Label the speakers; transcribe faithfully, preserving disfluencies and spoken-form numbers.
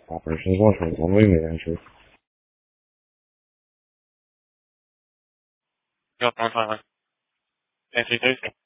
Speaker 1: Operation Watchman, one room entry.
Speaker 2: Got one time. Entry two.